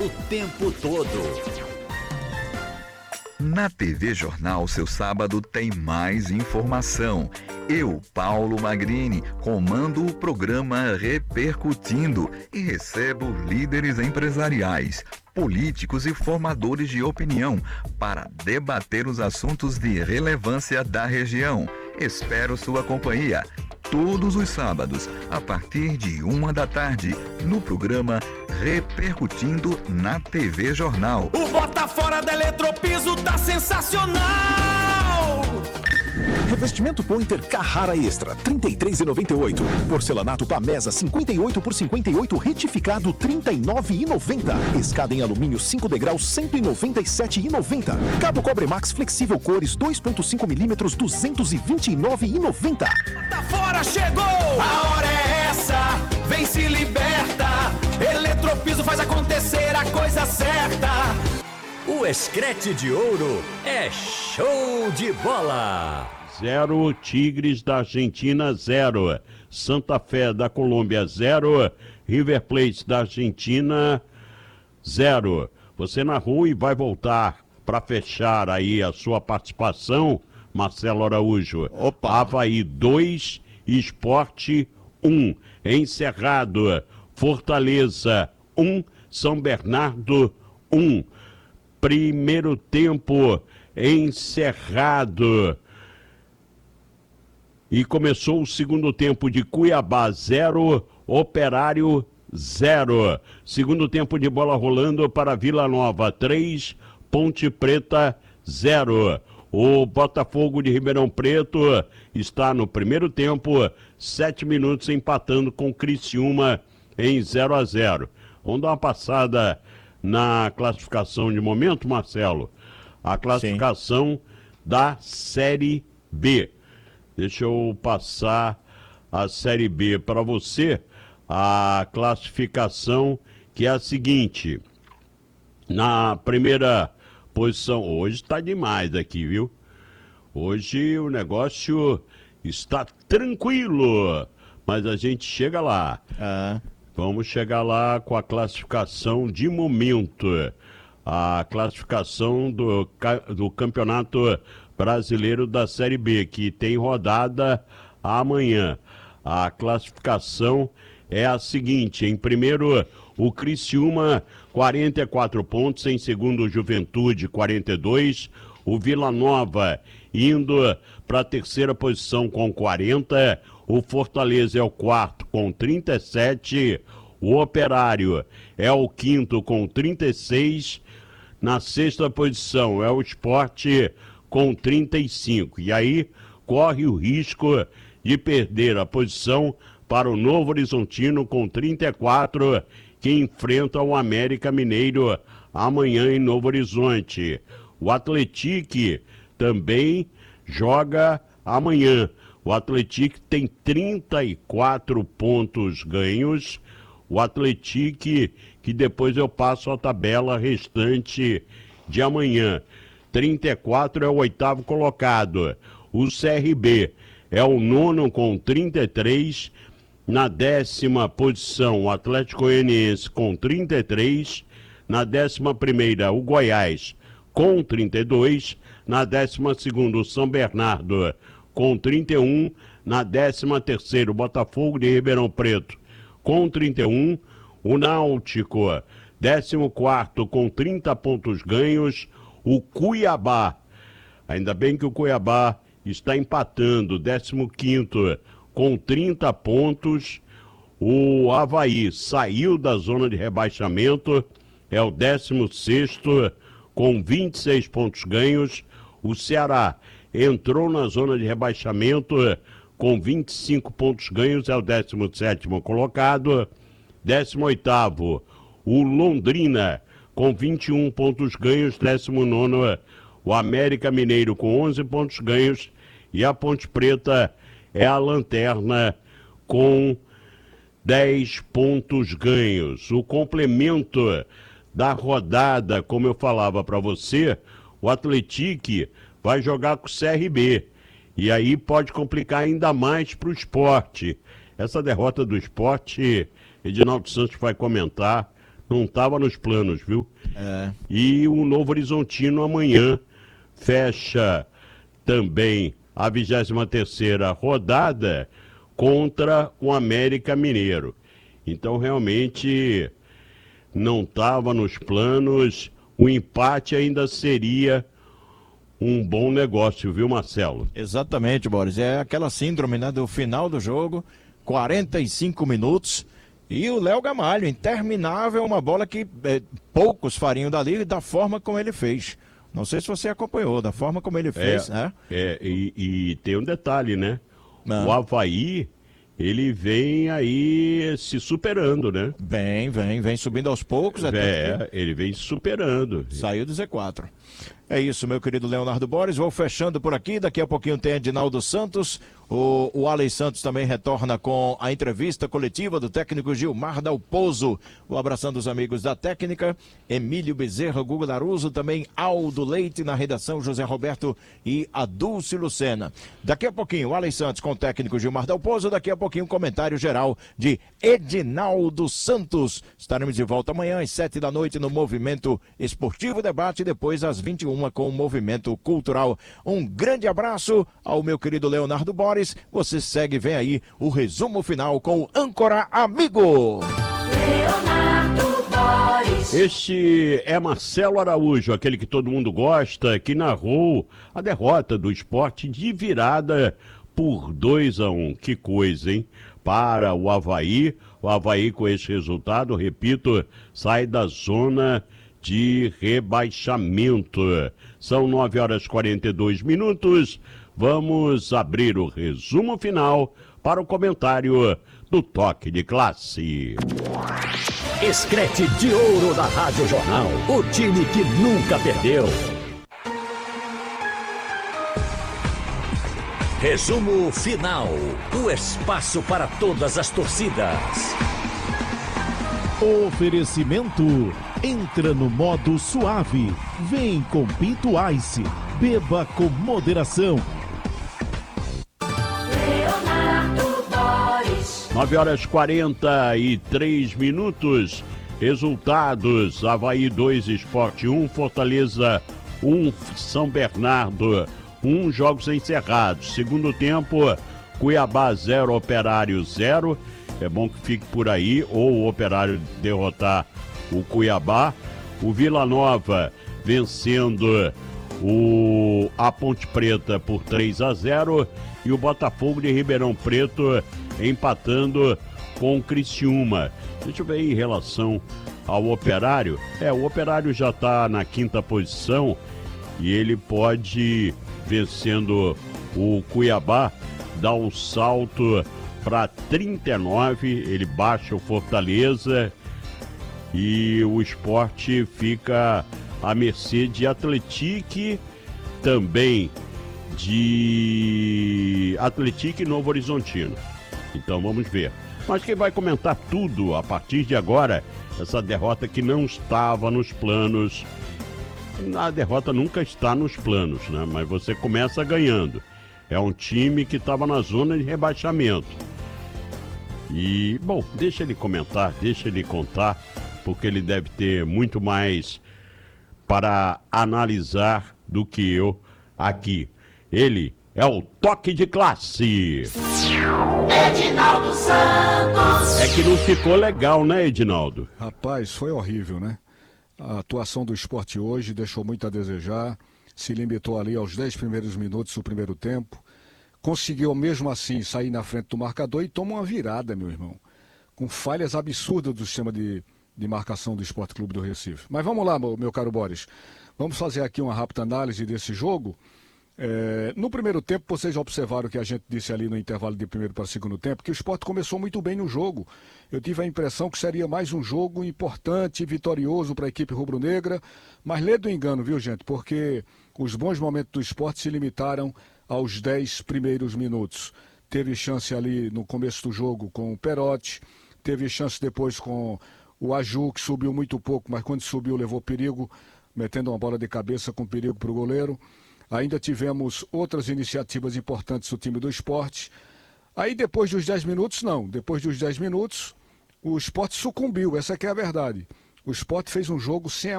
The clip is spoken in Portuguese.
tempo todo. Na TV Jornal, seu sábado tem mais informação. Eu, Paulo Magrini, comando o programa Repercutindo e recebo líderes empresariais, políticos e formadores de opinião para debater os assuntos de relevância da região. Espero sua companhia todos os sábados, a partir de 1h, no programa Repercutindo na TV Jornal. O bota fora da Eletropiso tá sensacional! Revestimento Pointer Carrara Extra, R$ 33,98. Porcelanato Pamesa, 58 por 58, retificado, R$ 39,90. Escada em alumínio 5 degraus, R$ 197,90. Cabo Cobre Max flexível cores 2.5 milímetros, R$ 229,90. Tá fora, chegou! A hora é essa, vem se liberta. Eletropiso faz acontecer a coisa certa. O Escrete de Ouro é show de bola. 0, Tigres da Argentina 0, Santa Fé da Colômbia 0, River Plate da Argentina 0. Você narrou e vai voltar para fechar aí a sua participação, Marcelo Araújo. Opa. Avaí 2, Sport 1, encerrado. Fortaleza 1, São Bernardo 1. Primeiro tempo encerrado. E começou o segundo tempo de Cuiabá 0, Operário 0. Segundo tempo de bola rolando para Vila Nova 3, Ponte Preta 0. O Botafogo de Ribeirão Preto está no primeiro tempo, 7 minutos empatando com Criciúma em 0-0. Vamos dar uma passada na classificação de momento, Marcelo. A classificação da Série B. Deixa eu passar a Série B para você. A classificação que é a seguinte. Na primeira posição, hoje está demais aqui, viu? Hoje o negócio está tranquilo, mas a gente chega lá. Vamos chegar lá com a classificação de momento. A classificação do Campeonato Brasileiro da Série B, que tem rodada amanhã. A classificação é a seguinte: em primeiro, o Criciúma, 44 pontos. Em segundo, o Juventude, 42. O Vila Nova indo para a terceira posição com 40. O Fortaleza é o quarto com 37. O Operário é o quinto com 36. Na sexta posição é o Sport com 35. E aí corre o risco de perder a posição para o Novo Horizontino com 34, que enfrenta o América Mineiro amanhã em Novo Horizonte. O Atlético também joga amanhã. O Atlético tem 34 pontos ganhos. O Atlético, que depois eu passo a tabela restante de amanhã. 34 é o oitavo colocado. O CRB é o nono com 33. Na 10ª posição, o Atlético Goianiense com 33. Na 11ª, o Goiás com 32. Na 12ª, o São Bernardo com 31. Na 13ª, o Botafogo de Ribeirão Preto com 31. O Náutico, 14º com 30 pontos ganhos. O Cuiabá, ainda bem que o Cuiabá está empatando, 15º com 30 pontos. O Avaí saiu da zona de rebaixamento, é o 16º com 26 pontos ganhos. O Ceará entrou na zona de rebaixamento com 25 pontos ganhos, é o 17º colocado. 18º, o Londrina com 21 pontos ganhos. 19º, o América Mineiro com 11 pontos ganhos. E a Ponte Preta é a lanterna com 10 pontos ganhos. O complemento da rodada, como eu falava para você, o Atlético vai jogar com o CRB. E aí pode complicar ainda mais para o Sport. Essa derrota do Sport, Edinaldo Santos vai comentar Não estava nos planos, viu? É. E o Novo Horizontino amanhã fecha também a 23ª rodada contra o América Mineiro. Então, realmente, não estava nos planos. O empate ainda seria um bom negócio, viu, Marcelo? Exatamente, Boris. É aquela síndrome, né, do final do jogo, 45 minutos, e o Léo Gamalho, interminável, uma bola que poucos fariam dali, da forma como ele fez. Não sei se você acompanhou, da forma como ele fez, né? E tem um detalhe, né? O Avaí, ele vem aí se superando, né? Vem subindo aos poucos. Ele vem superando. Saiu do Z4. É isso, meu querido Leonardo Boris. Vou fechando por aqui. Daqui a pouquinho tem Edinaldo Santos. O Alex Santos também retorna com a entrevista coletiva do técnico Gilmar Dalpozo. Vou abraçando os amigos da técnica. Emílio Bezerra, Guga Laruso, também Aldo Leite na redação, José Roberto e a Dulce Lucena. Daqui a pouquinho, o Alex Santos com o técnico Gilmar Dalpozo. Daqui a pouquinho, um comentário geral de Edinaldo Santos. Estaremos de volta amanhã às 7 da noite no Movimento Esportivo Debate, depois às 21 com o Movimento Cultural. Um grande abraço ao meu querido Leonardo Boris. Você segue, vem aí o resumo final com o âncora amigo. Leonardo Boris. Este é Marcelo Araújo, aquele que todo mundo gosta, que narrou a derrota do Sport de virada por 2-1. Que coisa, hein? Para o Avaí com esse resultado, repito, sai da zona de rebaixamento. São 9h42. Vamos abrir o resumo final para o comentário do Toque de Classe. Escrete de ouro da Rádio Jornal. O time que nunca perdeu. Resumo final. O espaço para todas as torcidas. Oferecimento. Entra no modo suave. Vem com Pinto Ice. Beba com moderação. Leonardo Boris. 9h43. Resultados: Avaí 2, Sport 1, Fortaleza 1, São Bernardo 1, jogos encerrados. Segundo tempo, Cuiabá 0, Operário 0. É bom que fique por aí, ou o Operário derrotar o Cuiabá. O Vila Nova vencendo a Ponte Preta por 3-0 e o Botafogo de Ribeirão Preto empatando com o Criciúma. Deixa eu ver aí em relação ao Operário. O Operário já está na 5ª posição e ele pode, vencendo o Cuiabá, dar um salto para 39, ele baixa o Fortaleza e o Sport fica à mercê de Atlético, também de Atlético e Novo Horizontino. Então vamos ver. Mas quem vai comentar tudo a partir de agora, essa derrota que não estava nos planos. A derrota nunca está nos planos, né? Mas você começa ganhando. É um time que estava na zona de rebaixamento. E, bom, deixa ele comentar, deixa ele contar, porque ele deve ter muito mais para analisar do que eu aqui. Ele é o Toque de Classe. Edinaldo Santos. É que não ficou legal, né, Edinaldo? Rapaz, foi horrível, né? A atuação do Sport hoje deixou muito a desejar, se limitou ali aos 10 primeiros minutos do primeiro tempo, conseguiu mesmo assim sair na frente do marcador e toma uma virada, meu irmão, com falhas absurdas do sistema de marcação do Sport Clube do Recife. Mas vamos lá, meu caro Boris, vamos fazer aqui uma rápida análise desse jogo. No primeiro tempo, vocês já observaram o que a gente disse ali no intervalo de primeiro para segundo tempo, que o Sport começou muito bem no jogo. Eu tive a impressão que seria mais um jogo importante e vitorioso para a equipe rubro-negra, mas lê do engano, viu, gente? Porque os bons momentos do Sport se limitaram aos 10 primeiros minutos. Teve chance ali no começo do jogo com o Perotti, teve chance depois com o Aju, que subiu muito pouco, mas quando subiu levou perigo, metendo uma bola de cabeça com perigo para o goleiro. Ainda tivemos outras iniciativas importantes do time do Sport. Aí depois dos 10 minutos, não. Depois dos 10 minutos, o Sport sucumbiu, essa que é a verdade. O O Sport fez um jogo sem